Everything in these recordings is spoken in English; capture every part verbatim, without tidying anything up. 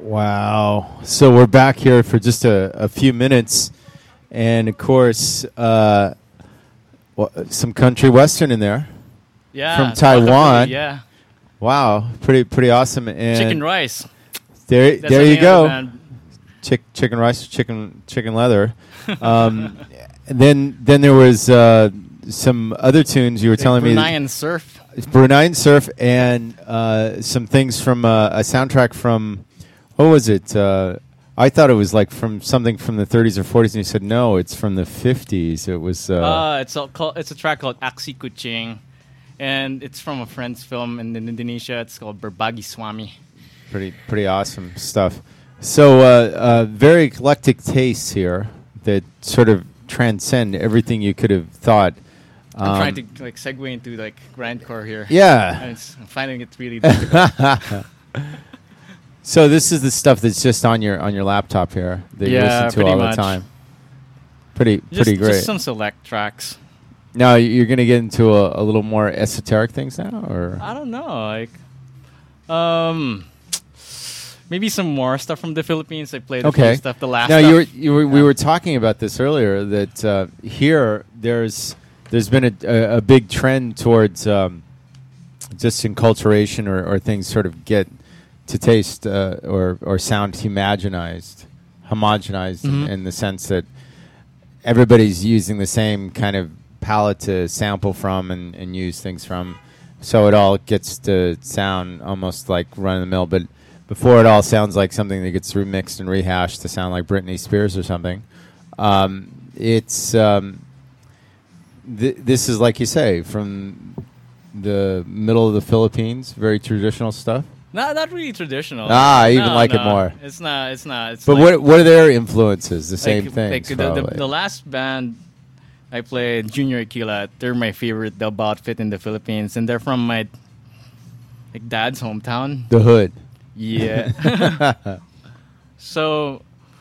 Wow. So we're back here for just a, a few minutes. And, of course, uh, well, some country western in there. Yeah. From Taiwan. Yeah. Wow. Pretty pretty awesome. And Chicken rice. There, That's there the you name go. of the band. Chick, chicken rice, chicken chicken leather. Um, and then then there was uh, some other tunes you were The telling me. Bruneian surf. Bruneian surf and uh, some things from uh, a soundtrack from, what was it? Uh, I thought it was like from something from the thirties or forties, and you said no, it's from the fifties. It was. Uh, Uh, it's a called, it's a track called Aksi Kucing, and it's from a friend's film in Indonesia. It's called Berbagi Swami. Pretty pretty awesome stuff. So uh, uh, very eclectic tastes here that sort of transcend everything you could have thought. I'm Um, trying to like segue into like grindcore here. Yeah. And it's, I'm finding it really difficult. So this is the stuff that's just on your on your laptop here that you Yeah, listen to pretty all much. the time. Pretty just, pretty great. Just some select tracks. Now you're going to get into a, a little more esoteric things now, or I don't know, like, um, maybe some more stuff from the Philippines. I played a okay. few stuff. The last. Now stuff. you were, you were, we Yeah. were talking about this earlier that uh, here there's there's been a, a, a big trend towards um, just enculturation or, or things sort of get to taste uh, or or sound homogenized, homogenized Mhm. in, in the sense that everybody's using the same kind of palette to sample from and, and use things from, so it all gets to sound almost like run of the mill. But before it all sounds like something that gets remixed and rehashed to sound like Britney Spears or something. Um, it's um, th- this is like you say from the middle of the Philippines, very traditional stuff. Not not really traditional. Ah, I even No, like it no. more. It's not. It's not. It's But like, what what are their influences? The same like, thing. Like the, the, the last band I played, Junior Aquila, they're my favorite dub outfit in the Philippines, and they're from my like dad's hometown. the hood. Yeah. So,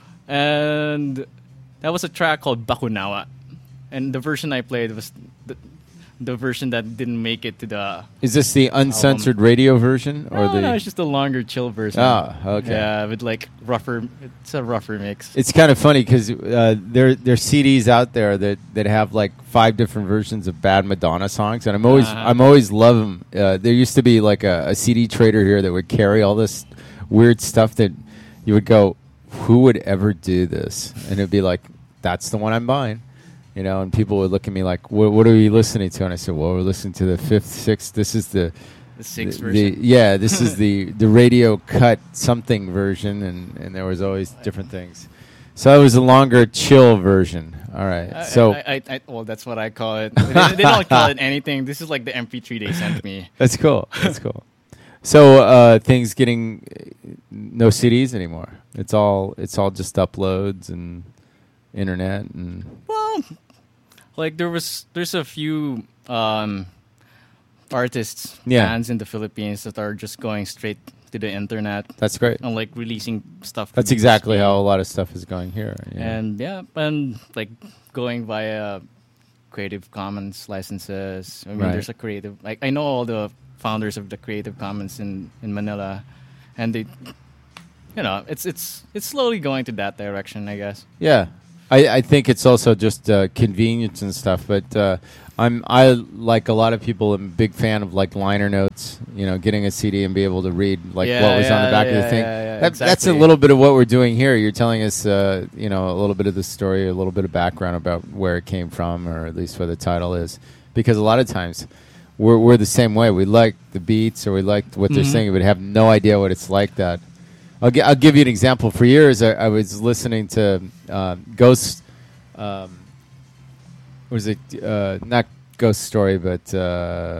and that was a track called Bakunawa, and the version I played was the, the version that didn't make it to the. Is this the uncensored radio version or No, the? no, it's just a longer, chill version. Ah, okay. Yeah, with like rougher. It's a rougher mix. It's kind of funny because uh, there there's C Ds out there that, that have like five different versions of bad Madonna songs, and I'm always Uh-huh. I'm always love them. Uh, there used to be like a, a C D trader here that would carry all this weird stuff that you would go, who would ever do this? And it'd be like, that's the one I'm buying. You know, and people would look at me like, "What, what are you listening to?" And I said, "Well, we're listening to the fifth, sixth. This is the, The sixth the, version. the- yeah, this is the the radio cut something version, and, and there was always different things. So it was a longer, chill version. All right. I, so I, I, I, well, that's what I call it. They, they don't call it anything. This is like the M P three they sent me. that's cool. That's cool. So uh, things getting uh, no C Ds anymore. It's all it's all just uploads and internet and. Well, like there was, there's a few um, artists, Yeah. bands in the Philippines that are just going straight to the internet That's great. and like releasing stuff. That's to exactly stream. how a lot of stuff is going here. Yeah. And yeah, and like going via Creative Commons licenses. I mean, Right. there's a creative. Like I know all the founders of the Creative Commons in, in Manila, and they, you know, it's it's it's slowly going to that direction, I guess. Yeah, I, I think it's also just uh, convenience and stuff. But uh, I'm I like a lot of people. I'm a big fan of like liner notes. You know, getting a C D and be able to read like Yeah, what was on the yeah, back of yeah, the thing. yeah, yeah, that, That's a exactly. little bit of what we're doing here. You're telling us, uh, you know, a little bit of the story, a little bit of background about where it came from, or at least what the title is. Because a lot of times we're we're the same way. We like the beats or we like what they're Mhm. saying, but have no idea what it's like. That I'll, gi- I'll give you an example. For years, I, I was listening to uh, Ghost. Um, was it uh, not Ghost Story, but uh,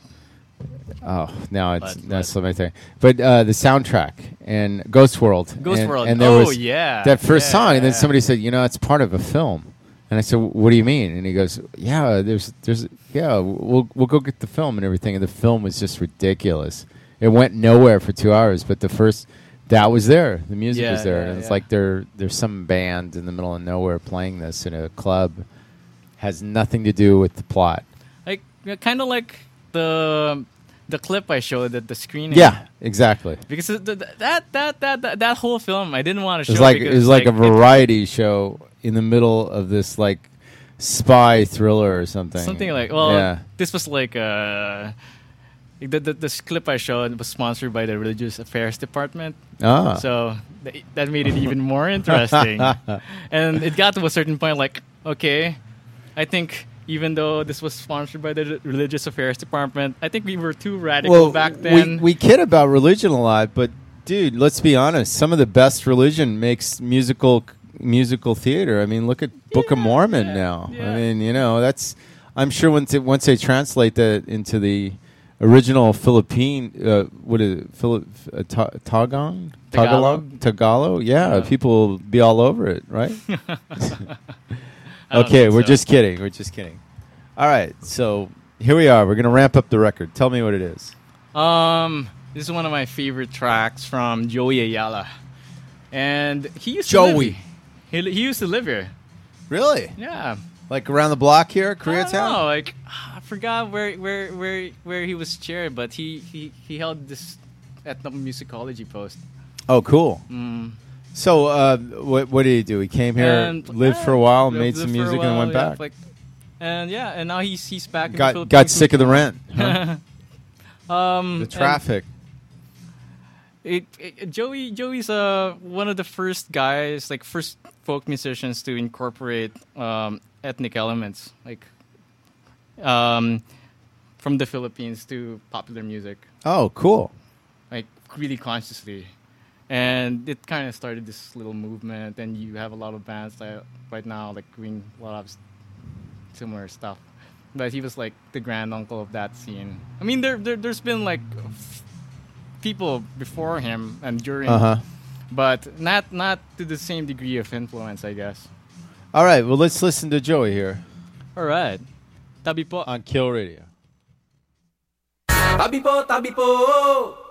oh, now it's What, that's what? my thing. But uh, the soundtrack and Ghost World. Ghost and, World. And there Oh, was yeah, that first yeah, song, and then yeah. somebody said, "You know, it's part of a film." And I said, "What do you mean?" And he goes, "Yeah, there's, there's, yeah, we'll we'll go get the film and everything." And the film was just ridiculous. It went nowhere for two hours, but the first that was there. The music Yeah, was there, yeah, and it's yeah. like there there's some band in the middle of nowhere playing this in a club. Has nothing to do with the plot. Like kind of like the the clip I showed at the screening. Yeah, exactly. Because th- th- that, that that that that whole film I didn't want to It show. was like because, it was like, like a variety show in the middle of this like spy thriller or something. Something like well, yeah. this was like uh, the, the this clip I showed was sponsored by the Religious Affairs Department. Ah. So th- that made it even more interesting. And it got to a certain point, like, okay, I think even though this was sponsored by the R- Religious Affairs Department, I think we were too radical well, back then. We, we kid about religion a lot, but dude, let's be honest. Some of the best religion makes musical musical theater. I mean, look at Book of Yeah, Mormon yeah, now. yeah. I mean, you know, that's. I'm sure once it, once they translate that into the original Philippine, uh, what is it, Philip uh, Ta- Tagalog, Tagalog? Tagalog, yeah, Yeah. people will be all over it, right? I don't Okay, think we're so. just kidding. We're just kidding. All right, so here we are. We're gonna ramp up the record. Tell me what it is. Um, this is one of my favorite tracks from Joey Ayala, and he used Joey. to live. He, he used to live here. Really? Yeah. Like around the block here, I don't Koreatown? know, like I forgot where where where where he was chair, but he he he held this ethnomusicology post. Oh, cool. Mm. So, uh, what what did he do? He came here, And, lived yeah, for a while, lived- made lived some for a music, and while, went yeah, back. like, and yeah, and now he's he's back. in the got Philippines. got sick of the rent, huh? um, the and traffic. It, it, Joey Joey's uh one of the first guys, like first folk musicians to incorporate um, ethnic elements, like um, from the Philippines to popular music, Oh, cool. like really consciously. And it kind of started this little movement, and you have a lot of bands that right now like doing a lot of s- similar stuff. But he was like the grand uncle of that scene. I mean, there, there there's been like f- people before him and during, Uh huh. but not not to the same degree of influence, I guess. All right. Well, let's listen to Joey here All right, tabi po. on Kill Radio. Tabi po, tabi po.